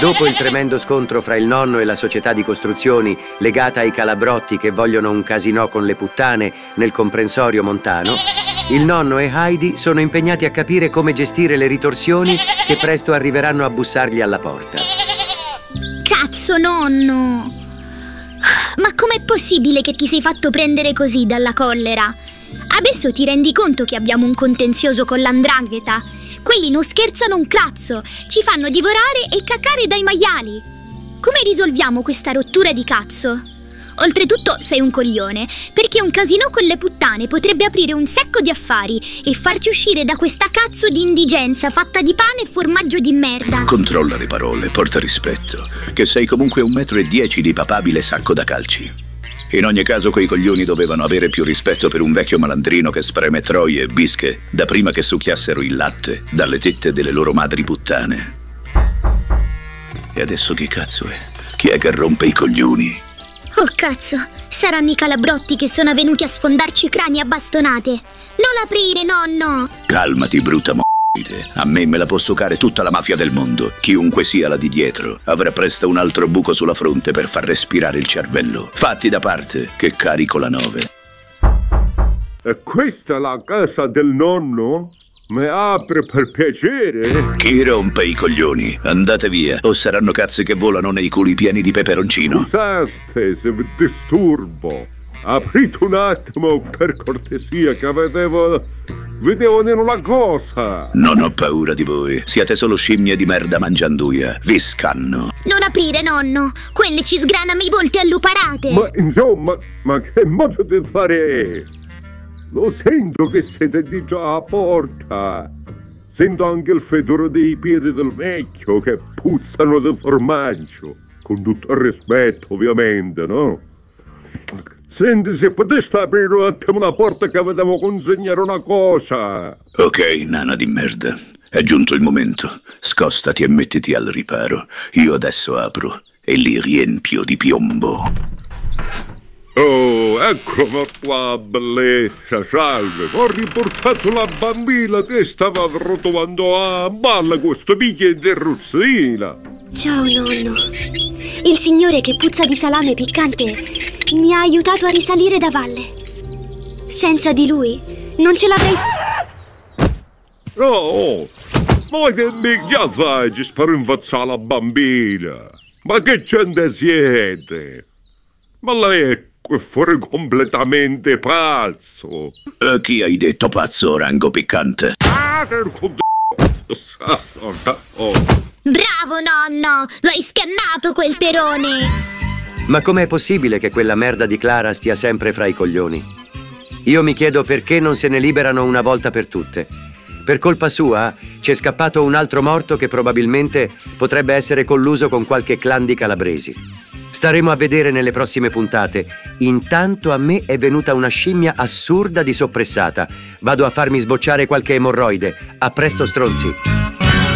Dopo il tremendo scontro fra il nonno e la società di costruzioni legata ai Calabrotti che vogliono un casinò con le puttane nel comprensorio montano, il nonno e Heidi sono impegnati a capire come gestire le ritorsioni che presto arriveranno a bussargli alla porta. Cazzo, nonno! Ma com'è possibile che ti sei fatto prendere così dalla collera? Adesso ti rendi conto che abbiamo un contenzioso con l''ndrangheta? Quelli non scherzano un cazzo, ci fanno divorare e cacare dai maiali. Come risolviamo questa rottura di cazzo? Oltretutto sei un coglione, perché un casinò con le puttane potrebbe aprire un secco di affari e farci uscire da questa cazzo di indigenza fatta di pane e formaggio di merda. Controlla le parole, porta rispetto, che sei comunque 1,10 m di papabile sacco da calci. In ogni caso quei coglioni dovevano avere più rispetto per un vecchio malandrino che spreme troie e bische da prima che succhiassero il latte dalle tette delle loro madri puttane. E adesso chi cazzo è? Chi è che rompe i coglioni? Oh cazzo, saranno i Calabrotti che sono venuti a sfondarci i crani a bastonate. Non aprire, nonno! Calmati, brutta a me la può succare tutta la mafia del mondo. Chiunque sia la di dietro avrà presto un altro buco sulla fronte per far respirare il cervello. Fatti da parte, che carico la 9. E questa è la casa del nonno? Mi apre per piacere? Chi rompe i coglioni? Andate via, o saranno cazzi che volano nei culi pieni di peperoncino. Scusate se vi disturbo. Aprite un attimo per cortesia che vedevo dire una cosa. Non ho paura di voi, siete solo scimmie di merda mangianduia. Vi scanno. Non aprire, nonno, quelle ci sgranano i volti alluparate. Ma insomma, ma che modo di fare? Lo sento che siete di già a porta. Sento anche il fedore dei piedi del vecchio che puzzano di formaggio. Con tutto il rispetto, ovviamente, no? Senti, se poteste aprire un attimo la porta che vedevo consegnare una cosa. Ok, nana di merda. È giunto il momento. Scostati e mettiti al riparo. Io adesso apro e li riempio di piombo. Oh, eccomi qua, bellezza, salve. Ho riportato la bambina che stava rotolando a balla questo bicchiere di ruzzina. Ciao, nonno. Il signore che puzza di salame piccante mi ha aiutato a risalire da valle. Senza di lui non ce l'avrei... Oh, ma che minchia fai per infazzare la bambina? Ma che gente siete? Ma lei è fuori completamente pazzo. Chi hai detto pazzo, rango piccante? Ah, che Bravo, nonno! L'hai scannato quel terone! Ma com'è possibile che quella merda di Clara stia sempre fra i coglioni? Io mi chiedo perché non se ne liberano una volta per tutte. Per colpa sua c'è scappato un altro morto che probabilmente potrebbe essere colluso con qualche clan di calabresi. Staremo a vedere nelle prossime puntate. Intanto a me è venuta una scimmia assurda di soppressata. Vado a farmi sbocciare qualche emorroide. A presto, stronzi!